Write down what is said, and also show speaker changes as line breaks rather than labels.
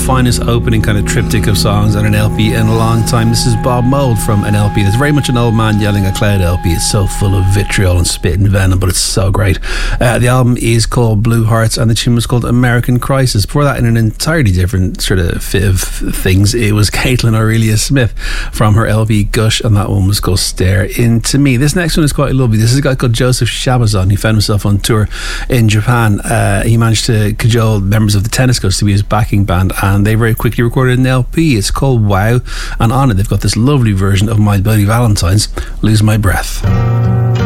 finest opening kind of triptych of songs on an LP in a long time. This is Bob Mould from an LP that's very much an old man yelling at cloud LP. It's so full of vitriol and spit and venom, but it's so great. The album is called Blue Hearts and the tune was called American Crisis. Before that, in an entirely different sort of fit of things, it was Caitlin Aurelia Smith from her LP Gush, and that one was called Stare Into Me. This next one is quite lovely. This is a guy called Joseph Shabazon. He found himself on tour in Japan. He managed to cajole members of the Tennis Coach to be his backing band, and they very quickly recorded an LP. It's called Wow, and on it they've got this lovely version of My Bloody Valentine's Lose My Breath.